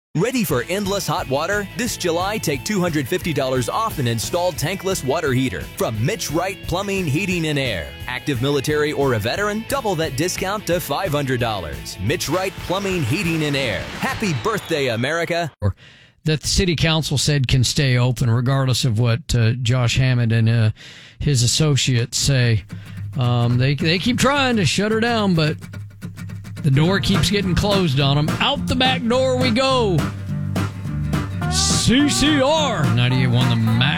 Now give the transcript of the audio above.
Ready for endless hot water? This July, take $250 off an installed tankless water heater from Mitch Wright Plumbing, Heating, and Air. Active military or a veteran? Double that discount to $500. Mitch Wright Plumbing, Heating, and Air. Happy birthday, America. That the city council said can stay open regardless of what Josh Hammond and his associates say. They keep trying to shut her down, but the door keeps getting closed on them. Out the back door we go. CCR 98.1 The Max.